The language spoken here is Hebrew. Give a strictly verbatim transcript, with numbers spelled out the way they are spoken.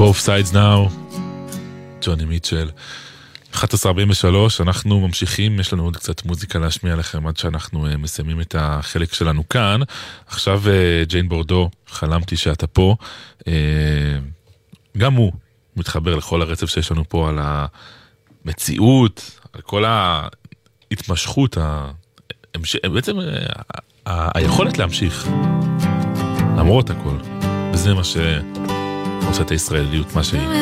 Both Sides Now, ג'וני מיטשל. אחת עשרה ארבעים ושלוש, אנחנו ממשיכים, יש לנו עוד קצת מוזיקה להשמיע לכם עד שאנחנו uh, מסיימים את החלק שלנו כאן. עכשיו uh, ג'יין בורדו, חלמתי שאתה פה, uh, גם הוא מתחבר לכל הרצף שיש לנו פה על המציאות, על כל ההתמשכות, המש... בעצם uh, ה... היכולת להמשיך, למרות הכל, וזה מה שעושה את הישראליות, מה שהיא.